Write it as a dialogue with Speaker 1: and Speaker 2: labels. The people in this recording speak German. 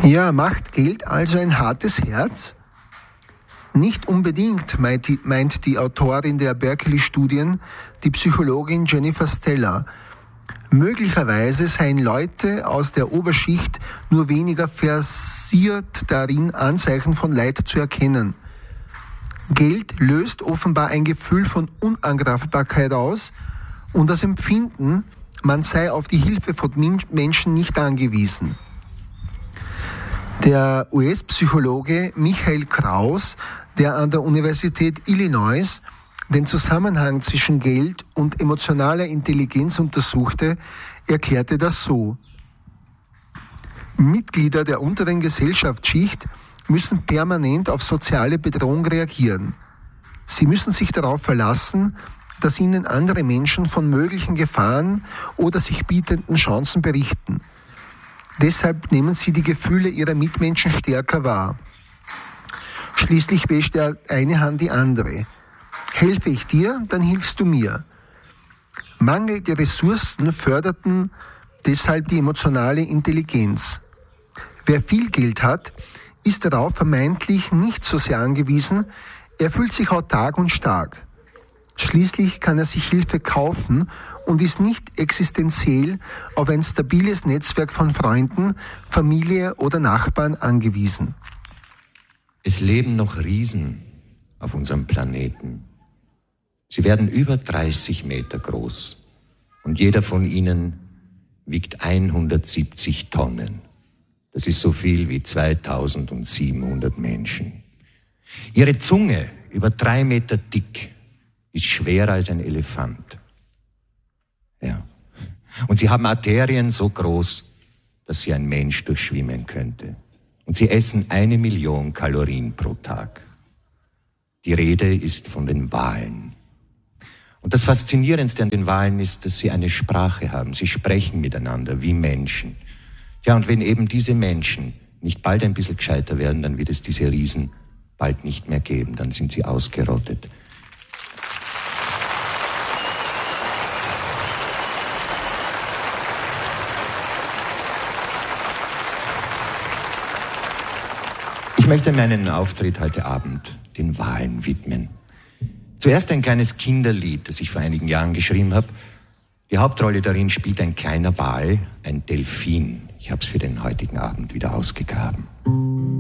Speaker 1: Ja, macht Geld also ein hartes Herz? Nicht unbedingt, meint die Autorin der Berkeley-Studien, die Psychologin Jennifer Steller. Möglicherweise seien Leute aus der Oberschicht nur weniger versiert darin, Anzeichen von Leid zu erkennen. Geld löst offenbar ein Gefühl von Unangreifbarkeit aus und das Empfinden, man sei auf die Hilfe von Menschen nicht angewiesen. Der US-Psychologe Michael Kraus, der an der Universität Illinois den Zusammenhang zwischen Geld und emotionaler Intelligenz untersuchte, erklärte das so: Mitglieder der unteren Gesellschaftsschicht müssen permanent auf soziale Bedrohung reagieren. Sie müssen sich darauf verlassen, dass ihnen andere Menschen von möglichen Gefahren oder sich bietenden Chancen berichten. Deshalb nehmen sie die Gefühle ihrer Mitmenschen stärker wahr. Schließlich wäscht der eine Hand die andere. Helfe ich dir, dann hilfst du mir. Mangelnde Ressourcen förderten deshalb die emotionale Intelligenz. Wer viel Geld hat, ist darauf vermeintlich nicht so sehr angewiesen, er fühlt sich autark und stark. Schließlich kann er sich Hilfe kaufen und ist nicht existenziell auf ein stabiles Netzwerk von Freunden, Familie oder Nachbarn angewiesen.
Speaker 2: Es leben noch Riesen auf unserem Planeten. Sie werden über 30 Meter groß und jeder von ihnen wiegt 170 Tonnen. Das ist so viel wie 2700 Menschen. Ihre Zunge, über 3 Meter dick, ist schwerer als ein Elefant. Ja. Und sie haben Arterien so groß, dass sie ein Mensch durchschwimmen könnte. Und sie essen 1 Million Kalorien pro Tag. Die Rede ist von den Walen. Und das Faszinierendste an den Walen ist, dass sie eine Sprache haben. Sie sprechen miteinander wie Menschen. Ja, und wenn eben diese Menschen nicht bald ein bisschen gescheiter werden, dann wird es diese Riesen bald nicht mehr geben. Dann sind sie ausgerottet. Ich möchte meinen Auftritt heute Abend den Walen widmen. Zuerst ein kleines Kinderlied, das ich vor einigen Jahren geschrieben habe. Die Hauptrolle darin spielt ein kleiner Wal, ein Delfin. Ich habe es für den heutigen Abend wieder ausgegraben.